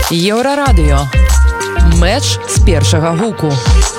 Еўрарадыё. Мэч з першага гуку.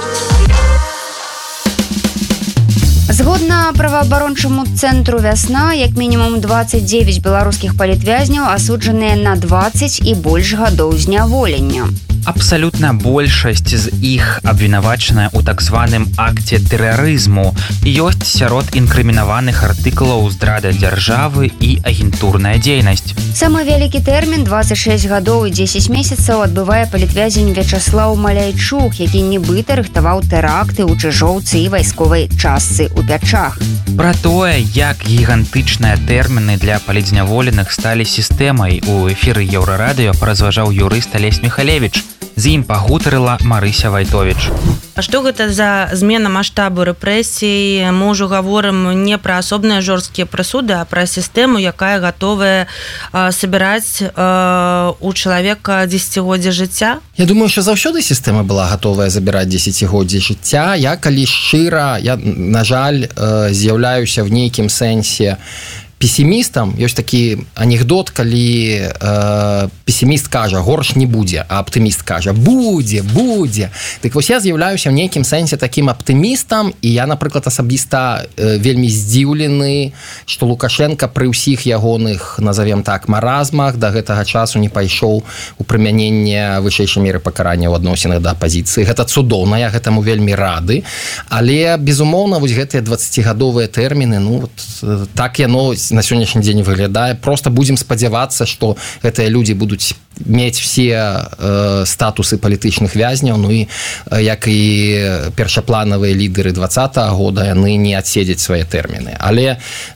Згодна праваабарончаму цэнтру «Вясна», як мінімум 29 беларускіх палітвязняў асуджаныя на 20 і больш гадоў зняволення. Абсалютна большасць з іх абвінавачаная ў так званым акце тэрарызму. Ёсць сярод інкрымінаваных артыкулаў здрада дзяржавы і агентурная дзейнасць. Самы вялікі тэрмін 26 гадоў і 10 месяцаў адбывае палітвязень Вячаслаў Маляйчук, які нібыта рыхтаваў тэракты ў Чыжоўцы і вайсковай частцы ў Пячах. Пра тое, як гігантычныя тэрміны для палітзняволеных сталі сістэмай, у эфіры Еўрарадыё паразважаў юрыст Алесь Михалевич. З ім пагутарыла Марыся Вайтовіч. А што гэта за змена маштабу рэпрэсій? Мы ўжо гаворым не пра асобныя жорсткія прысуды, а пра сістэму, якая гатовая сабіраць у чалавека дзесяцігоддзя жыцця? Я думаю, што заўсёды сістэма была гатовая забіраць дзесяцігоддзі жыцця. Я, калі шчыра, на жаль, з'яўляюся в нейкім сэнсе пессімістам. Ёсць такі анекдот, калі пессіміст кажа, горш не будзе, а аптыміст кажа, будзе. Дык вось я з'яўляюся в нейкім сэнсе такім аптымістам, і я, напрыклад, асабіста вельмі здзіўлены, што Лукашенко пры ўсіх ягоных, назовем так, маразмах да гэтага часу не пайшоў у прымяненне вышэйшай меры пакарання ў адносінах да апазіцыі. Гэта цудоўна, я гэтаму вельмі рады, але, безумоўна, вось гэтыя 20гадовыя тэрміны, ну, так яно на сённяшні дзень выглядае. Просто будзем спадзявацца, што гэтыя людзі будуць мець все статусы палітычных вязняў, ну і як і першапланавыя лідары 20-го года, яны не адседзяць свае тэрміны. Але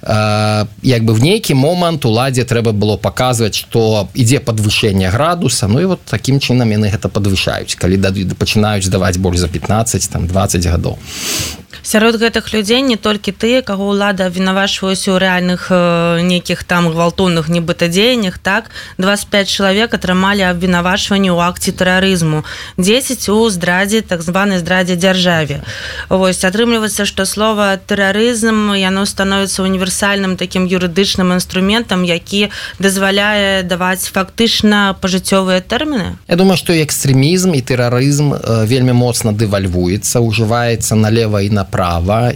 як бы в нейкі момант уладзе трэба было паказваць, што ідзе падвышэнне градуса, ну і вот такім чынам яны гэта падвышаюць, калі пачынаюць даваць больш за 15, там, 20 гадоў. Сярод гэтых людзей не толькі тыя, каго ўлада абвінавачваюць у рэальных нейкіх там гвалтоўных нібыта дзеяннях, так, 25 чалавек атрымалі абвінавачванні ў акце тэрарызму, 10 у здрадзе, так званай здрадзе дзяржаве. Вось, атрымліваецца, што слова тэрарызм, яно становіцца універсальным такім юрыдычным інструментам, які дазваляе даваць фактычна пажыццёвыя тэрміны? Я думаю, што экстрэмізм і тэрарызм вельмі моцна дэвальвуецца, ужываецца налева і направа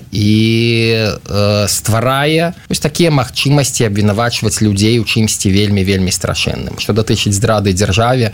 і стварае вось такія магчымасці абвінавачваць людзей у чымсьці вельмі страшэнным. Што датычыць здрады дзяржаве,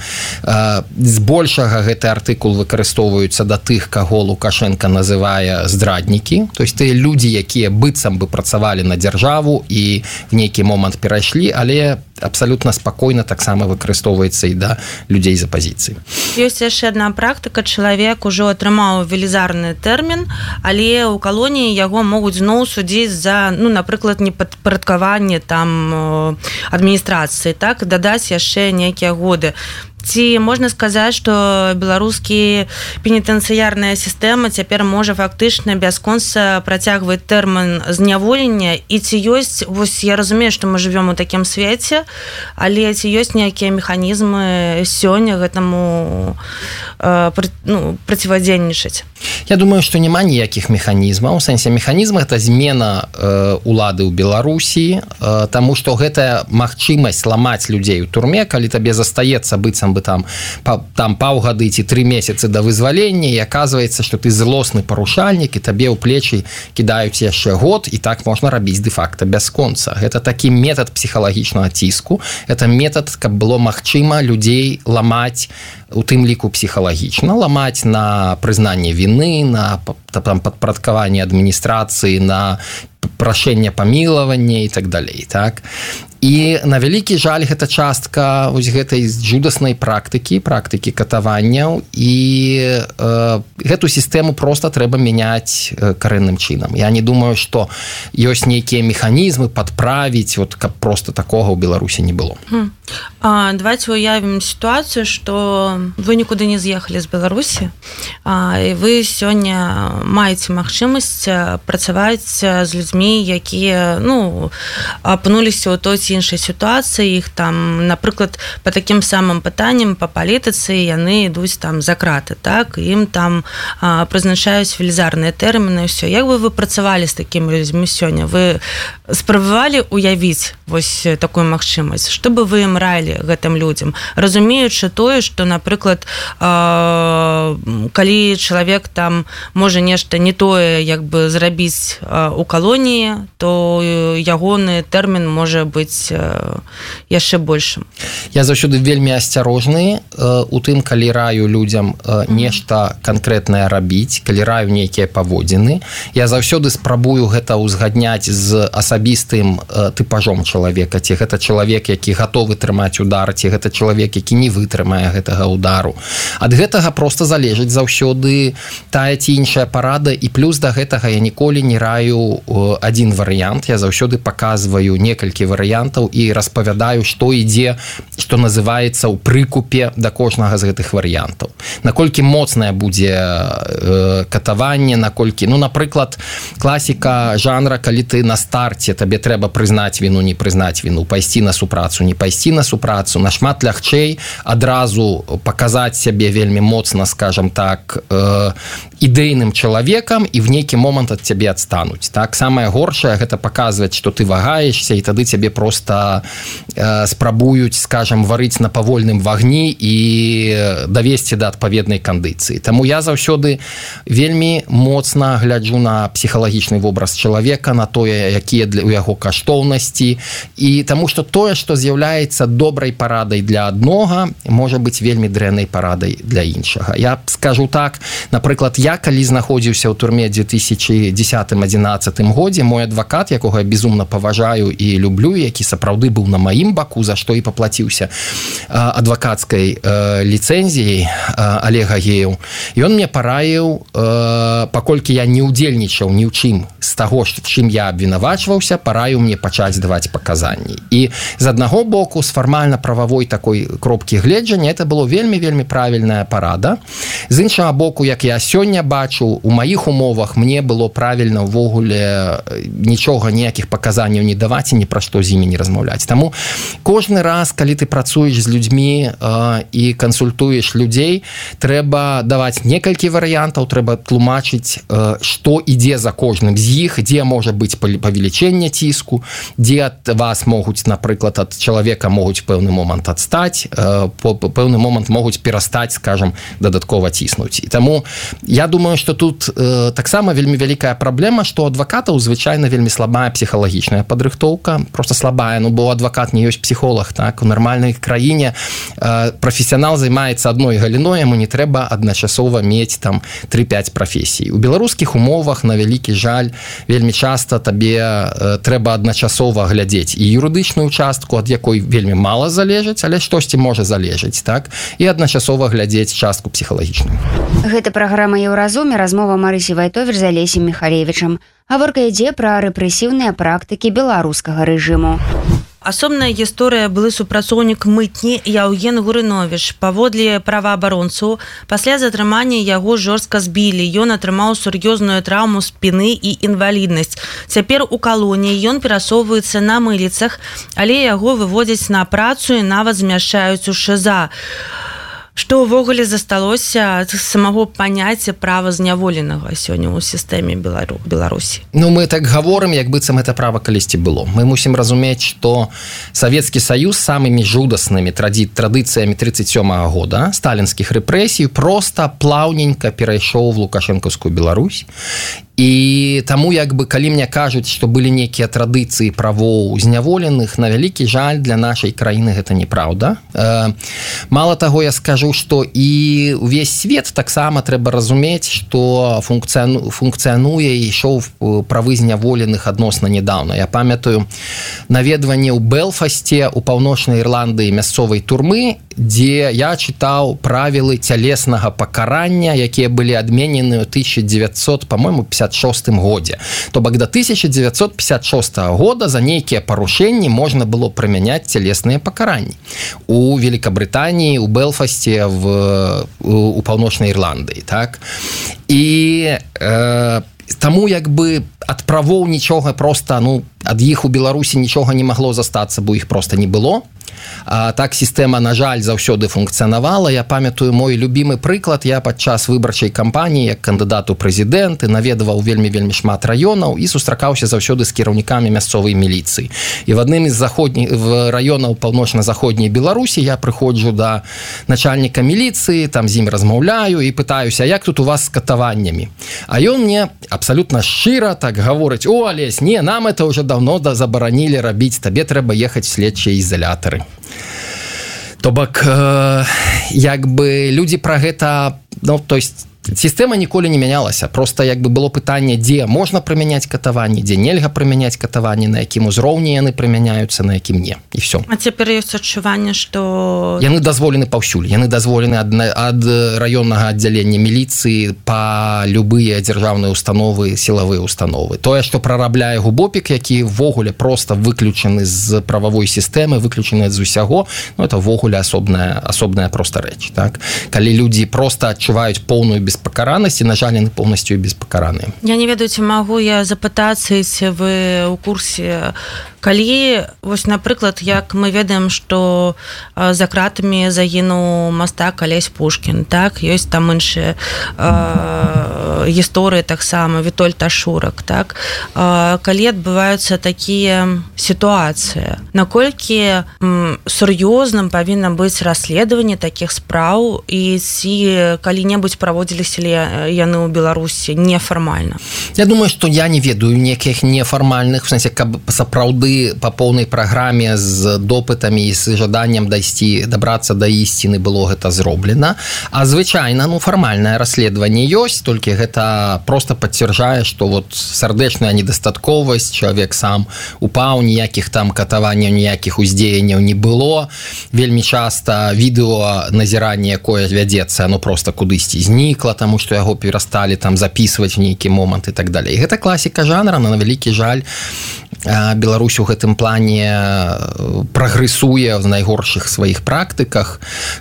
збольшага гэты артыкул выкарыстоўваюцца да тых, каго Лукашенко называе здраднікі, то есть тыя людзі, якія быццам бы працавалі на дзяржаву і в нейкі момант перайшлі, але абсалютна спакойна таксама выкарыстоўваецца і да людзей з апазіцыі. Ёсць яшчэ адна практыка, чалавек ужо атрымаў велізарны тэрмін, але ў калоніі яго могуць зноў судзіць за, ну, напрыклад, непадпарадкаванне там адміністрацыі, так, дадаць яшчэ нейкія годы. Ці можна сказаць, што беларускі пенітэнцыярная сістэма цяпер можа фактычна бясконца працягваць тэрмін зняволення, і ці ёсць, вось я разумею, што мы жывём у такім свеце, але ці ёсць нейкія механізмы сёння гэтаму процівадзейнічаць? Я думаю, што няма ніякіх механізмаў. У сэнсе механізм гэта змена улады ў Беларусі, таму што гэтая магчымасць ламаць людзей у турме, калі табе застаецца быццам бы там паўгады ці 3 месяцы да вызвалення, і аказваецца, што ты злосны парушальнік, і табе ў плечы кідаюць яшчэ год, і так можна рабіць дэ-факта бясконца. Гэта такі метад псіхалагічнага ціску, гэта метад, каб было магчыма людзей ламаць, у тым ліку псіхалагічна, ламаць на прызнанне віны, на падпарадкаванне адміністрацыі, на прашэнне памілавання і так далей, так? І на вялікі жаль гэта частка вось гэтай жудаснай практыкі катаванняў, і гэту сістэму проста трэба мяняць карэнным чынам. Я не думаю, што ёсць нейкія механізмы падправіць, вот, каб проста такога ў Беларусі не было. Давайте уявім сітуацыю, што вы нікуды не з'ехалі з Беларусі, і вы сёння маеце магчымасць працаваць з людзьмі, якія, ну, апынуліся ў той ці іншай сітуацыі, іх там, напрыклад, па такім самым пытанням, па палітыцы, яны ідуць там за краты, так, ім там прызначаюць велізарныя тэрміны, ўсё. Як бы вы працавалі з такімі людзьмі сёння? Вы спрабавалі уявіць вось такую магчымасць? Што бы вы ім чынам раілі гэтым людзям, разумеючы тое, што, напрыклад, калі чалавек там можа нешта не тое як бы зрабіць у калоніі, то ягоны тэрмін можа быць яшчэ большым. Я заўсёды вельмі асцярожны у тым, калі раю людзям нешта канкрэтнае рабіць, калі раю нейкія паводзіны. Я заўсёды спрабую гэта ўзгадняць з асабістым тыпажом чалавека, ці гэта чалавек, які гатовы трымаць удар, ці гэта чалавек, які не вытрымае гэтага удару. Ад гэтага проста залежыць заўсёды тая ці іншая парада, і плюс да гэтага я ніколі не раю адзін варыянт, я заўсёды паказваю некалькі варыянтаў і распавядаю, што ідзе, што называецца ў прыкупе да кожнага з гэтых варыянтаў. Наколькі моцнае будзе катаванне, наколькі, ну, напрыклад, класіка жанра, калі ты на старце, табе трэба прызнаць віну, не прызнаць віну, пайсці на супрацу, не пайсці на супрацу, нашмат лягчэй адразу паказаць сябе вельмі моцна, скажем так, ідэйным чалавекам, і в нейкі момант ад цябе адстануць. Так, самае горшае гэта паказваць, што ты вагаешся, і тады цябе проста спрабуюць, скажем, варыць на павольным вагні і давесці да адпаведнай кандыцыі. Таму я заўсёды вельмі моцна гляджу на псіхалагічны вобраз чалавека, на тое, якія у яго каштоўнасці, і таму што тое, што з'яўляецца добрай парадай для аднога, можа быць вельмі дрэннай парадай для іншага. Я скажу так, напрыклад, я калі знаходзіўся ў турме 2010-2011 годзе, мой адвакат, якога я безумна паважаю і люблю, які сапраўды быў на маім баку, за што і паплаціўся адвакацкай ліцэнзіяй, Олег Агеев, ён мне параіў, паколькі я не ўдзельнічаў ні ў чым з таго, чым я абвінавачваўся, параіў мне пачаць даваць паказанні. І з аднаго боку, з фармальна-прававой такой кропкі гледжання, это было вельмі-вельмі правільная парада. З іншага боку, як я сёння бачу, у маіх умовах мне было правільна ўвогуле нічога, ніякіх паказанняў не даваць і ні пра што з імі не размаўляць. Таму кожны раз, калі ты працуеш з людзьмі і кансультуеш людзей, трэба даваць некалькі варыянтаў, трэба тлумачыць, што ідзе за кожным з іх, дзе можа быць павелічэнне ціску, дзе ад вас могуць, напрыклад, ад чалавека могуць пэўны момант адстаць, пэўны момант могуць перастаць, скажем, дадаткова ціснуць. І таму я думаю, што тут таксама вельмі вялікая праблема, што адвакатаў звычайна вельмі слабая псіхалагічная падрыхтоўка, просто слабая, ну, бо адвакат не ёсць псіхолог, так? У нармальнай краіне прафесіянал займаецца адной галіной, яму не трэба адначасова мець там 3-5 прафесій. У беларускіх умовах, на вялікі жаль, вельмі часта табе трэба адначасова глядзець і юрыдычную частку, ад якой вельмі мала залежыць, але штосьці можа залежыць, так? І адначасова глядзець частку псіхалагічную. Гэта праграма «Еўразуме», размова Марысі Вайтовіч з Алесем Міхалевічам. Гаворка ідзе пра рэпрэсіўныя практыкі беларускага рэжыму. Асобная гісторыя былы супрацоўнік мытні Яўген Гурыновіч. Паводле праваабаронцаў, пасля затрымання яго жорстка збілі. Ён атрымаў сур'ёзную траўму спіны і інваліднасць. Цяпер у калоніі ён перасоўваецца на мыліцах, але яго выводзяць на працу і нават змяшчаюць у ШЗА. Што ўвогуле засталося ад самого паняцця права зняволенага сёння ў сістэме Беларусі? Ну, мы так гаворым, як быццам это права калісьці было. Мы мусім разумець, што Савецкі Саюз самымі жудаснымі традыцыямі 37-го года сталінскіх рэпрэсій проста плаўненька перайшоў в лукашэнкаўскую Беларусь. І таму, як бы, калі мне кажуць, што былі нейкія традыцыі правоў зняволеных, на вялікі жаль, для нашай краіны гэта неправда. Мала таго, я скажу, што і ўвесь свет таксама трэба разумець, што функцыянуе і ішоў правы зняволеных адносна нядаўна. Я памятаю наведванне ў Белфасце, у Паўночнай Ірландыі мясцовай турмы, дзе я чытаў правілы цялеснага пакарання, якія былі адменены ў 1900, по-моему, 56 годзе. То бок до 1956 года за нейкія парушэнні можна было прымяняць цялесныя пакаранні. У Великабрытаніі, у Белфасце, у Паўночнай Ірландыі, так? І таму, як бы, ад правоў нічога проста, ну, ад іх у Беларусі нічога не магло застацца, бо іх проста не было. Так сістэма, на жаль, заўсёды функцыянавала. Я памятаю мой любімы прыклад. Я падчас выбарчай кампаніі як кандыдат у прэзідэнты наведаваў вельмі шмат раёнаў і сустракаўся заўсёды з кіраўнікамі мясцовай міліцыі. І в адным з раёнаў паўночна-заходняй Беларусі я прыходжу да начальніка міліцыі, там з ім размаўляю і пытаюся, як тут у вас з катаваннямі. А ён мне абсалютна шчыра так гаворыць: «О, Алесь, не, нам это уже давно забаранілі рабіць, табе трэба ехаць в следчыя ізалятары». То бок, як бы людзі пра гэта, ну, то есть сістэма ніколі не мянялася. Просто як бы было пытанне, дзе можна прымяняць катаванні, дзе нельга прымяняць катаванні, на якім узроўні яны прымяняюцца, на якім не. І все. А цяпер ёсць адчуванне, што яны дазволены паўсюль. Яны дазволены ад раённага аддзялення міліцыі па любыя дзяржаўныя установы, сілавыя установы. Тое, што прарабляе губопік, які ввогуле просто выключаны з прававой сістэмы, выключаны з усяго, ну, это ввогуле асобная проста рэч. Так? Калі людзі просто адчуваюць поўную беспакаранасць, на жаль, яны поўнасцю беспакараныя. Я не ведаю, ці магу я запытацца, ці вы ў курсе, калі, вось, напрыклад, як мы ведаем, што за кратамі загінуў мастак Алесь Пушкін, так, ёсць там іншыя гісторыі таксама, Вітольд Ашурак, так, калі адбываюцца такія сітуацыі, наколькі сур'ёзным павінна быць расследаванне такіх спраў, і ці калі-небудзь праводзіліся яны ў Беларусі нефармальна? Я думаю, што я не ведаю некіх нефармальных, в сэнсе, каб сапраўды па поўнай праграме з допытамі і з жаданнем дабрацца да ісціны было гэта зроблена. А звычайна, ну, фармальнае расследаванне ёсць, толькі гэта просто пацвярджае, што вот сардэчная недастатковасць, чалавек сам упаў, ніякіх там катаванняў, ніякіх уздзеянняў не было. Вельмі часта відэо назірання, якое вядзецца, оно просто кудысьці знікла, таму што яго перасталі там записываць в нейкі момант і так далее. І гэта класіка жанра, на вялікі жаль, Беларусь у гэтым плане прагрэсуе в найгоршых сваіх практыках,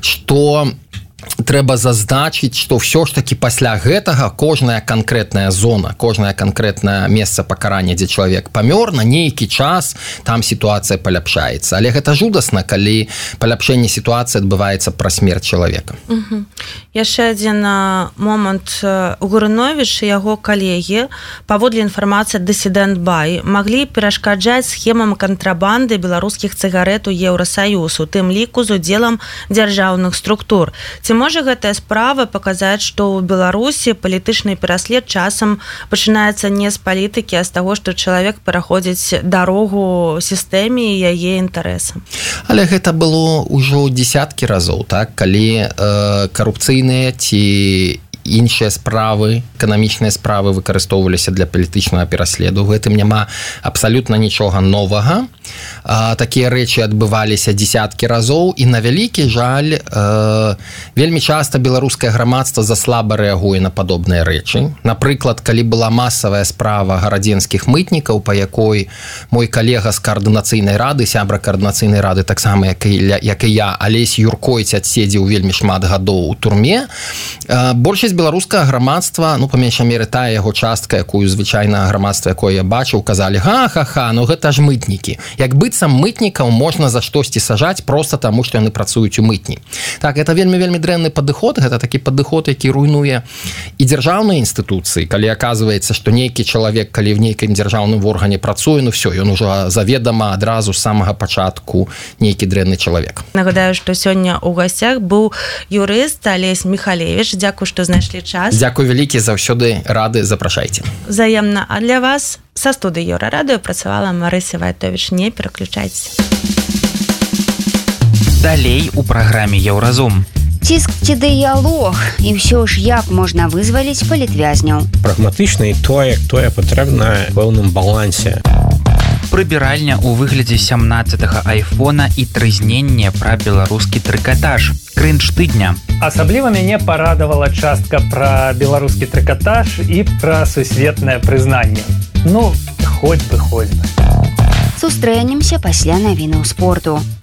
што трэба зазначыць, што ўсё ж такі пасля гэтага кожная канкрэтная зона, кожнае канкрэтнае месца пакарання, дзе чалавек памёр, на нейкі час там сітуацыя паляпшаецца. Але гэта жудасна, калі паляпшэнне сітуацыі адбываецца пра смерць чалавека. Яшчэ адзін момант. Гурыновіч і яго калегі, паводле інфармацыі Dissident Buy, маглі перашкаджаць схемам кантрабанды беларускіх цыгарэт у Еўрасаюз, у тым ліку з удзелам дзяржаўных структур. Ці можа гэтая справа паказаць, што ў Беларусі палітычны пераслед часам пачынаецца не з палітыкі, а з таго, што чалавек пераходзіць дарогу сістэме і яе інтарэсам? Але гэта было ўжо дзесяткі разоў, так? Калі карупцыйныя ці іншыя справы, эканамічныя справы выкарыстоўваліся для палітычнага пераследу. У гэтым няма абсалютна нічога новага. Такія рэчы адбываліся дзесяткі разоў, і на вялікі жаль, вельмі часта беларускае грамадства заслаба рэагуе на падобныя рэчы. Напрыклад, калі была масавая справа гарадзенскіх мытнікаў, па якой мой калега з каардынацыйнай рады, сябра каардынацыйнай рады, таксама як і я, Алесь Юркойць, адседзеў вельмі шмат гадоў у турме, большасць беларускага грамадства, ну, па меншай меры тая яго частка, якую звычайна грамадства, якое я бачыў, казалі: ха-ха-ха, ну гэта ж мытнікі. Як быццам мытнікаў можна за штосьці сажаць проста таму, што яны працуюць у мытні. Так, гэта вельмі дрэнны падыход, гэта такі падыход, які руйнуе і дзяржаўныя інстытуцыі. Калі аказваецца, што нейкі чалавек, калі в нейкім дзяржаўным органе працуе, ну все, ён ужо заведама адразу з самага пачатку нейкі дрэнны чалавек. Нагадаю, што сёння ў гасцях быў юрыст Алесь Михалевич. Дзякуй, што знайшлі час. Дзякуй вялікі, заўсёды рады, запрашайце. Взаемна. А для вас са студыі Еўрарадыё працавала Марыся Вайтовіч. Не пераключайцеся. Далей у праграме Еўразум. Ціск ці дыялог, і ўсё ж як можна вызваліць палітвязняў? Прагматычна і тое патрэбна ў пэўным балансе. Прыбіральня ў выглядзе 17-га айфона і трызненне пра беларускі трыкатаж. Крынж тыдня. Асабліва мяне парадавала частка пра беларускі трыкатаж і пра сусветнае прызнанне. Ну, хоць бы. Сустрэнемся пасля навінаў спорту.